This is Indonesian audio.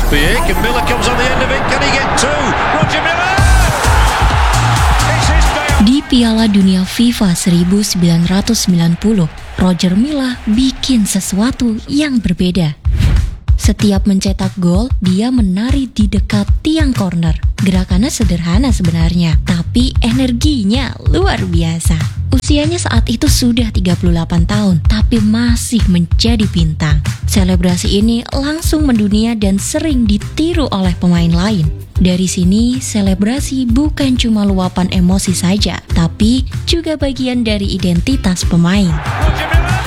Big, and Miller comes on the end of it. Can he get two? Roger Miller! It's his day. Di Piala Dunia FIFA 1990, Roger Milla bikin sesuatu yang berbeda. Setiap mencetak gol, dia menari di dekat tiang corner. Gerakannya sederhana sebenarnya, tapi energinya luar biasa. Usianya saat itu sudah 38 tahun, tapi masih menjadi bintang. Selebrasi ini langsung mendunia dan sering ditiru oleh pemain lain. Dari sini, selebrasi bukan cuma luapan emosi saja, tapi juga bagian dari identitas pemain. Roger Miller!